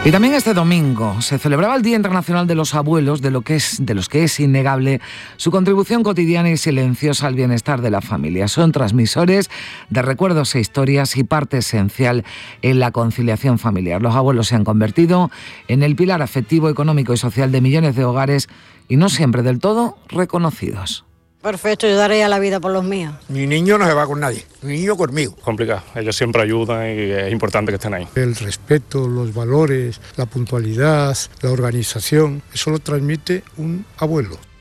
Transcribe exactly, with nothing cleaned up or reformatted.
Y también este domingo se celebraba el Día Internacional de los Abuelos, de, lo que es, de los que es innegable su contribución cotidiana y silenciosa al bienestar de la familia. Son transmisores de recuerdos e historias y parte esencial en la conciliación familiar. Los abuelos se han convertido en el pilar afectivo, económico y social de millones de hogares y no siempre del todo reconocidos. Perfecto, yo daría la vida por los míos. Mi niño no se va con nadie, mi niño conmigo. Complicado, ellos siempre ayudan y es importante que estén ahí. El respeto, los valores, la puntualidad, la organización, eso lo transmite un abuelo.